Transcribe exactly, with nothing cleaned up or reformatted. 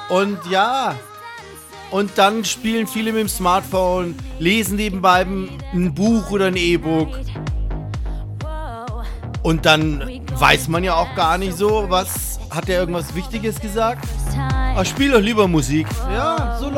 Und ja, und dann spielen viele mit dem Smartphone, lesen nebenbei ein Buch oder ein E-Book. Und dann weiß man ja auch gar nicht so, was, hat er irgendwas Wichtiges gesagt? Ach, spiel doch lieber Musik. Ja, so